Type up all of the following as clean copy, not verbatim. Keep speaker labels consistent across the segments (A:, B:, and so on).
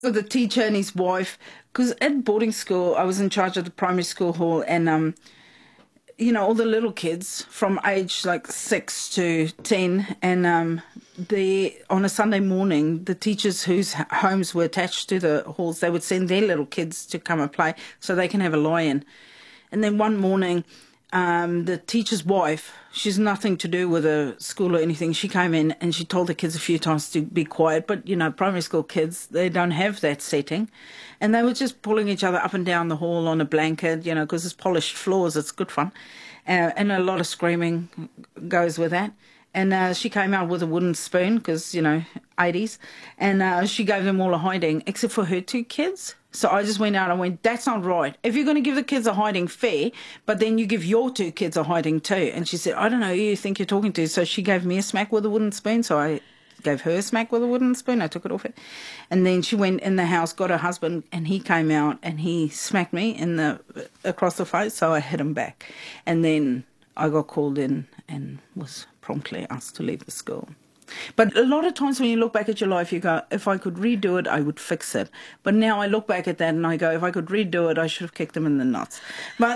A: with the teacher and his wife, because at boarding school, I was in charge of the primary school hall, and all the little kids from age like 6 to 10, and on a Sunday morning, the teachers whose homes were attached to the halls, they would send their little kids to come and play so they can have a lie-in. And then one morning, the teacher's wife, she's nothing to do with the school or anything, she came in and she told the kids a few times to be quiet, but primary school kids, they don't have that setting, and they were just pulling each other up and down the hall on a blanket, because it's polished floors, it's good fun, and a lot of screaming goes with that. And she came out with a wooden spoon, because, 80s, and she gave them all a hiding, except for her 2 kids. So I just went out and went, that's not right. If you're going to give the kids a hiding, fair, but then you give your 2 kids a hiding too. And she said, I don't know who you think you're talking to. So she gave me a smack with a wooden spoon, so I gave her a smack with a wooden spoon. I took it off it. And then she went in the house, got her husband, and he came out and he smacked me across the face, so I hit him back. And then I got called in and was promptly asked to leave the school. But a lot of times when you look back at your life, you go, if I could redo it, I would fix it. But now I look back at that and I go, if I could redo it, I should have kicked them in the nuts. But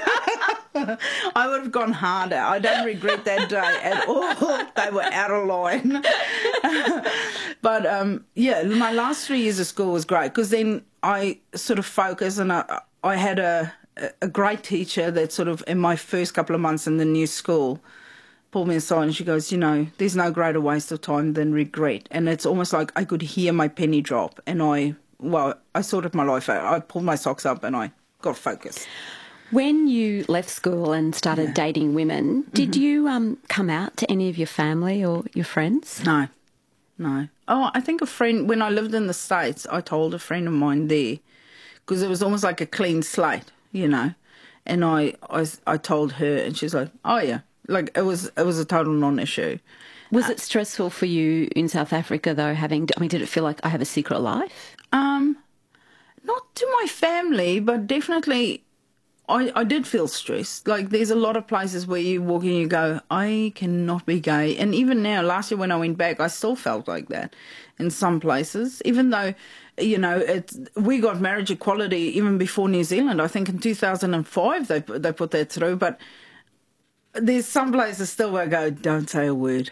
A: I would have gone harder. I don't regret that day at all. They were out of line. But, my last 3 years of school was great, because then I sort of focused, and I had a great teacher that sort of, in my first couple of months in the new school, pulled me aside and she goes, there's no greater waste of time than regret. And it's almost like I could hear my penny drop, and I sorted my life out. I pulled my socks up and I got focused.
B: When you left school and started dating women, did you come out to any of your family or your friends?
A: No. Oh, I think a friend, when I lived in the States, I told a friend of mine there, because it was almost like a clean slate, and I told her, and she's like, oh yeah. Like, it was a total non-issue.
B: Was it stressful for you in South Africa, though, did it feel like I have a secret life?
A: Not to my family, but definitely I did feel stressed. Like, there's a lot of places where you walk in and you go, I cannot be gay. And even now, last year when I went back, I still felt like that in some places, even though, we got marriage equality even before New Zealand. I think in 2005 they put that through, but there's some places still where I go, don't say a word,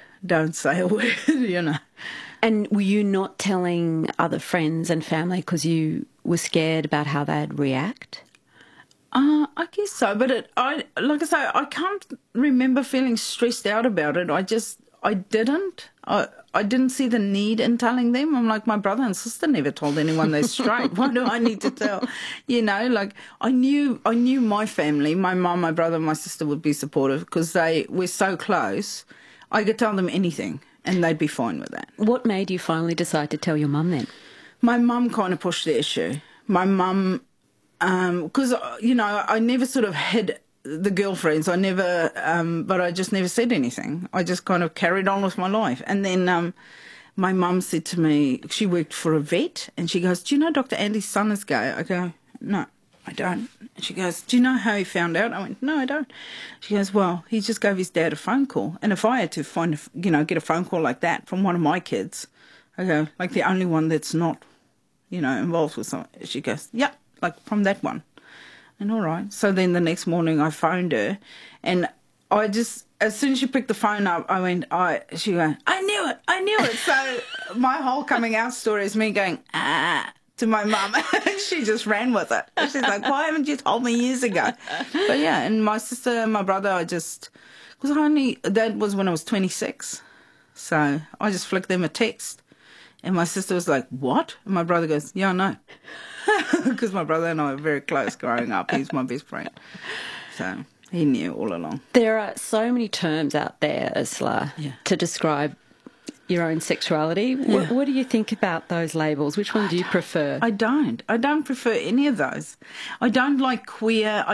B: And were you not telling other friends and family because you were scared about how they'd react?
A: I guess so, but like I say, I can't remember feeling stressed out about it. I didn't see the need in telling them. I'm like, my brother and sister never told anyone they're straight. Why do I need to tell? Like, I knew my family, my mum, my brother, and my sister would be supportive because they were so close. I could tell them anything and they'd be fine with that.
B: What made you finally decide to tell your mum then?
A: My mum kind of pushed the issue. My mum, because, I never sort of hid the girlfriends. I never, but I just never said anything. I just kind of carried on with my life. And then my mum said to me, she worked for a vet, and she goes, do you know Dr. Andy's son is gay? I go, no, I don't. And she goes, do you know how he found out? I went, no, I don't. She goes, well, he just gave his dad a phone call. And if I had to get a phone call like that from one of my kids, I go, like the only one that's not, involved with something. She goes, yeah, like from that one. And all right. So then the next morning I phoned her, and I just, as soon as she picked the phone up, she went, I knew it. So my whole coming out story is me going, to my mum. And she just ran with it. She's like, why haven't you told me years ago? But yeah, and my sister and my brother, that was when I was 26. So I just flicked them a text. And my sister was like, what? And my brother goes, yeah, I know. Because my brother and I were very close growing up. He's my best friend. So he knew all along.
B: There are so many terms out there, Ursula, to describe your own sexuality. Yeah. What do you think about those labels? Which one do you prefer?
A: I don't prefer any of those. I don't like queer.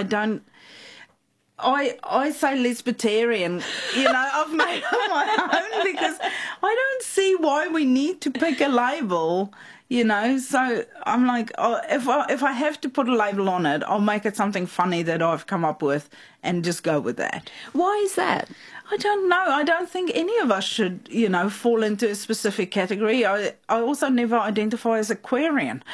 A: I say lesbitarian, I've made up my own because I don't see why we need to pick a label, so I'm like, if I have to put a label on it, I'll make it something funny that I've come up with and just go with that.
B: Why is that?
A: I don't know. I don't think any of us should, fall into a specific category. I also never identify as Aquarian.